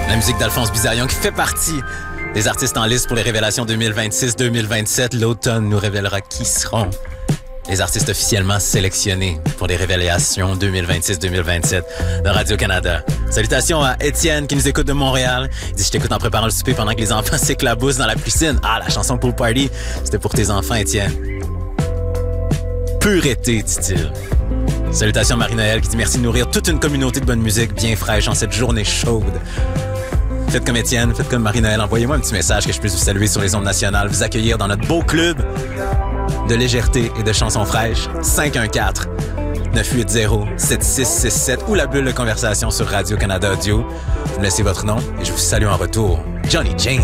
La musique d'Alphonse Bizarion qui fait partie des artistes en liste pour les révélations 2026-2027. L'automne nous révélera qui seront les artistes officiellement sélectionnés pour les révélations 2026-2027 de Radio-Canada. Salutations à Étienne qui nous écoute de Montréal. Il dit « Je t'écoute en préparant le souper pendant que les enfants s'éclaboussent dans la piscine. » Ah, la chanson Pool Party, c'était pour tes enfants, Étienne. Pur été, dit-il. Salutations à Marie-Noël qui dit « Merci de nourrir toute une communauté de bonne musique bien fraîche en cette journée chaude. » Faites comme Étienne, faites comme Marie-Noël. Envoyez-moi un petit message que je puisse vous saluer sur les ondes nationales, vous accueillir dans notre beau club de légèreté et de chansons fraîches. 514-980-7667 ou la bulle de conversation sur Radio-Canada Audio. Vous me laissez votre nom et je vous salue en retour. Johnny James.